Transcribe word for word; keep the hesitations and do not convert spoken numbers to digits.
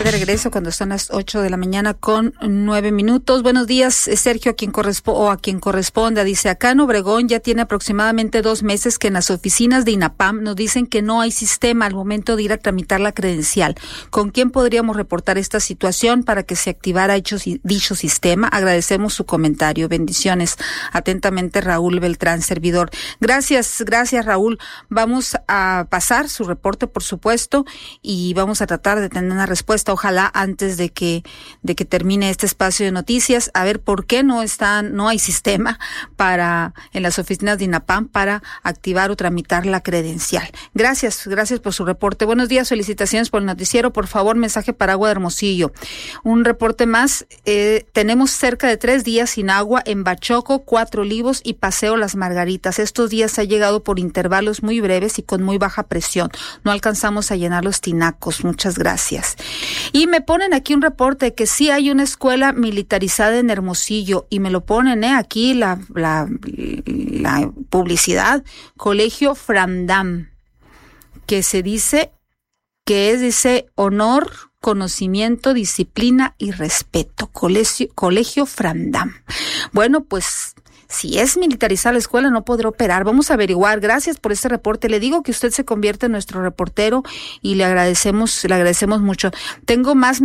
De regreso cuando son las ocho de la mañana con nueve minutos. Buenos días, Sergio, a quien corresponde o a quien corresponda. Dice, acá en Obregón ya tiene aproximadamente dos meses que en las oficinas de INAPAM nos dicen que no hay sistema al momento de ir a tramitar la credencial. ¿Con quién podríamos reportar esta situación para que se activara dicho, dicho sistema? Agradecemos su comentario. Bendiciones. Atentamente, Raúl Beltrán, servidor. Gracias, gracias, Raúl. Vamos a pasar su reporte, por supuesto, y vamos a tratar de tener una respuesta, ojalá antes de que de que termine este espacio de noticias, a ver por qué no están, no hay sistema para en las oficinas de INAPAM para activar o tramitar la credencial. Gracias, gracias por su reporte. Buenos días, felicitaciones por el noticiero. Por favor, mensaje para Agua de Hermosillo. Un reporte más. Eh, tenemos cerca de tres días sin agua en Bachoco, Cuatro Olivos y Paseo Las Margaritas. Estos días ha llegado por intervalos muy breves y con muy baja presión. No alcanzamos a llenar los tinacos. Muchas gracias. Y me ponen aquí un reporte de que sí hay una escuela militarizada en Hermosillo y me lo ponen eh, aquí la, la, la publicidad, Colegio Frandam, que se dice que es, dice, honor, conocimiento, disciplina y respeto. Colegio, Colegio Frandam. Bueno, pues si es militarizada la escuela, no podrá operar. Vamos a averiguar. Gracias por este reporte. Le digo que usted se convierte en nuestro reportero y le agradecemos, le agradecemos mucho. Tengo más